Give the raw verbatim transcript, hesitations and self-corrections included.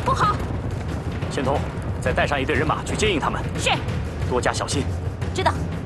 不好。 仙童，再带上一队人马去接应他们。 是。 多加小心。 知道。